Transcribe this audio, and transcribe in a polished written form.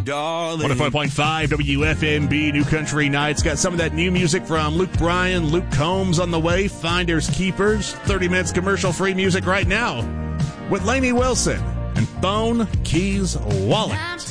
darling. 105.5 WFMB New Country Nights. Got some of that new music from Luke Bryan, Luke Combs on the way. Finders Keepers. 30 minutes commercial-free music right now with Lainey Wilson and Phone Keys Wallet.